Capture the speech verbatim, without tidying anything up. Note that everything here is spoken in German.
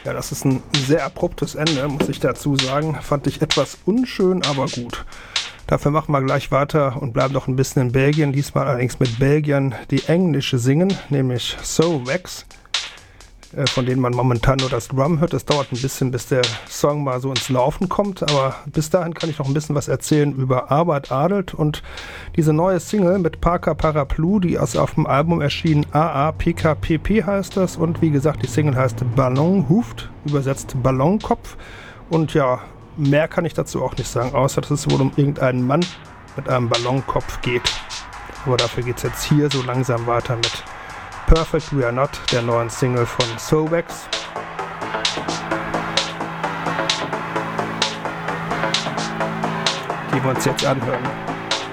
Ja, das ist ein sehr abruptes Ende, muss ich dazu sagen. Fand ich etwas unschön, aber gut. Dafür machen wir gleich weiter und bleiben noch ein bisschen in Belgien. Diesmal allerdings mit Belgiern, die Englische singen, nämlich Soulwax, äh, von denen man momentan nur das Drum hört. Es dauert ein bisschen, bis der Song mal so ins Laufen kommt, aber bis dahin kann ich noch ein bisschen was erzählen über Arbeit Adelt und diese neue Single mit Parker Paraplu, die ist auf dem Album erschienen. A A P K P P heißt das und wie gesagt, die Single heißt Ballonhoofd, übersetzt Ballonkopf. Und ja, mehr kann ich dazu auch nicht sagen, außer dass es wohl um irgendeinen Mann mit einem Ballonkopf geht. Aber dafür geht es jetzt hier so langsam weiter mit Perfect We Are Not, der neuen Single von Soulwax. Die wir uns jetzt anhören.